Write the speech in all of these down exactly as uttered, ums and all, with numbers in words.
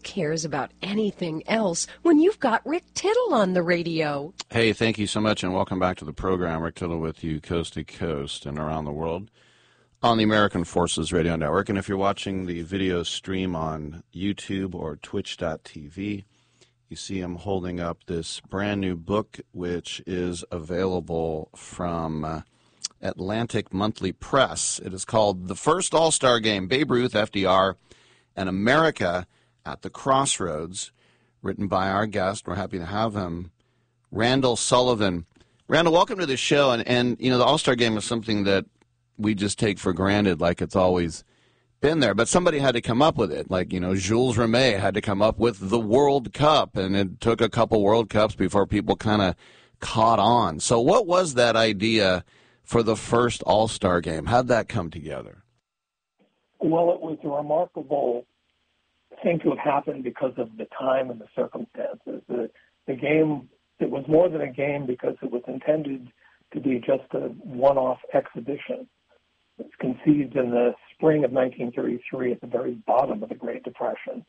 cares about anything else when you've got Rick Tittle on the radio? Hey, thank you so much, and welcome back to the program. Rick Tittle with you coast to coast and around the world on the American Forces Radio Network. And if you're watching the video stream on YouTube or twitch dot t v, you see him holding up this brand new book, which is available from uh, Atlantic Monthly Press. It is called The First All-Star Game, Babe Ruth, F D R, and America at the Crossroads, written by our guest. We're happy to have him, Randall Sullivan. Randall, welcome to the show. And, and you know, the All-Star Game is something that we just take for granted, like it's always been there. But somebody had to come up with it. Like, you know, Jules Rimet had to come up with the World Cup, and it took a couple World Cups before people kind of caught on. So what was that idea for the first All-Star Game? How'd that come together? Well, it was a remarkable thing to have happened because of the time and the circumstances. The, the game, it was more than a game because it was intended to be just a one-off exhibition. It was conceived in the spring of nineteen thirty-three at the very bottom of the Great Depression.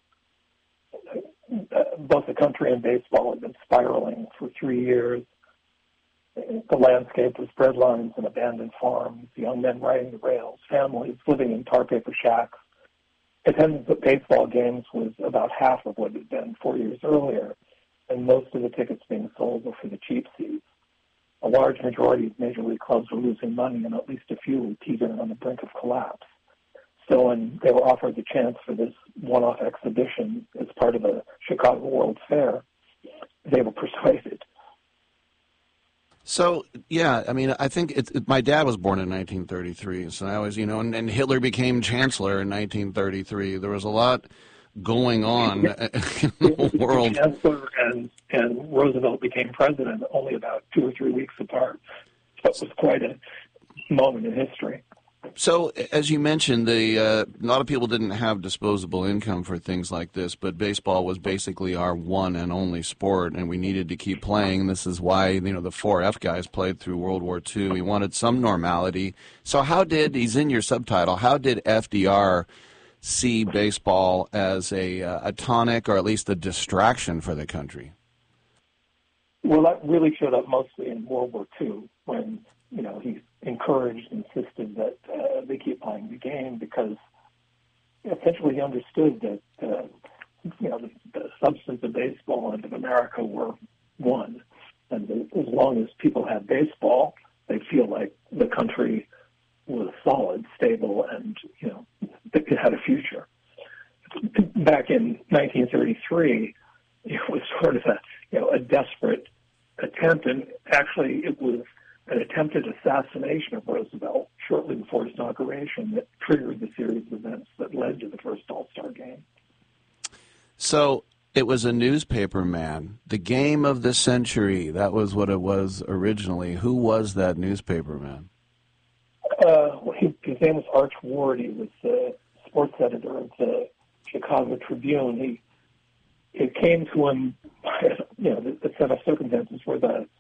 Both the country and baseball had been spiraling for three years. The landscape was bread lines and abandoned farms, young men riding the rails, families living in tar paper shacks. Attendance at baseball games was about half of what it had been four years earlier, and most of the tickets being sold were for the cheap seats. A large majority of major league clubs were losing money, and at least a few were teetering on the brink of collapse. So when they were offered the chance for this one-off exhibition as part of the Chicago World's Fair, they were persuaded. So, yeah, I mean, I think it, it, my dad was born in nineteen thirty-three, so I was, you know, and, and Hitler became chancellor in nineteen thirty-three. There was a lot going on in the world. Chancellor and, and Roosevelt became president only about two or three weeks apart. So it was quite a moment in history. So, as you mentioned, the uh, a lot of people didn't have disposable income for things like this, but baseball was basically our one and only sport, and we needed to keep playing. This is why, you know, the four F guys played through World War Two. We wanted some normality. So how did, he's in your subtitle, how did F D R see baseball as a, uh, a tonic or at least a distraction for the country? Well, that really showed up mostly in World War Two when, you know, he encouraged, insisted that uh, they keep playing the game because essentially he understood that, uh, you know, the, the substance of baseball and of America were one. And the, as long as people had baseball, they feel like the country was solid, stable, and, you know, it had a future. Back in nineteen thirty-three, it was sort of a, you know, a desperate attempt, and actually it was an attempted assassination of Roosevelt shortly before his inauguration that triggered the series of events that led to the first All-Star Game. So it was a newspaper man, the game of the century. That was what it was originally. Who was that newspaper man? Uh, well, he, his name was Arch Ward. He was the sports editor of the Chicago Tribune. He It came to him, you know, the, the set of circumstances where the